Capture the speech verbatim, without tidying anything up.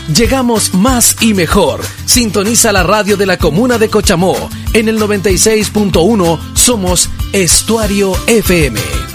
Llegamos más y mejor. Sintoniza la radio de la comuna de Cochamó. En el noventa y seis punto uno somos Estuario F M.